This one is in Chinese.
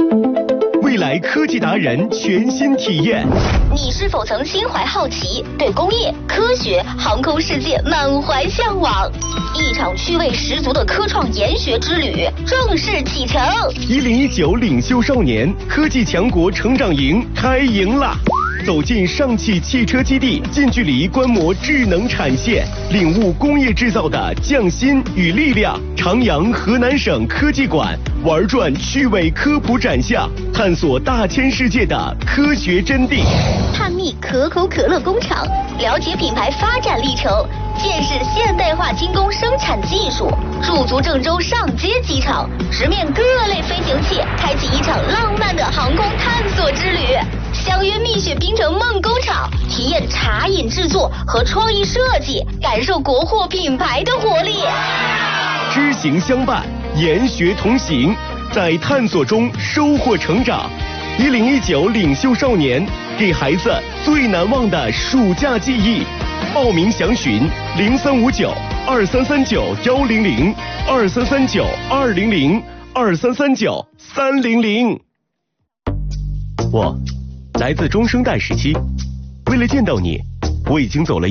未来科技达人全新体验。 你是否曾心怀好奇，对工业、科学、航空世界满怀向往？一场趣味十足的科创研学之旅正式启程。 1019领袖少年科技强国成长营开营啦！走进上汽汽车基地，近距离观摩智能产线，领悟工业制造的匠心与力量。长阳河南省科技馆玩转趣味科普展项，探索大千世界的科学真谛。 探秘可口可乐工厂，了解品牌发展历程，见识现代化精工生产技术。驻足郑州上街机场，直面各类飞行器，开启一场浪漫的航空探索之旅。相约蜜雪冰城梦工厂，体验茶饮制作和创意设计，感受国货品牌的活力。 知行相伴，研学同行，在探索中收获成长。1019领袖少年，给孩子最难忘的暑假记忆。报名详询0359-2339-100，2339-200，2339-300。我来自中生代时期，为了见到你，我已经走了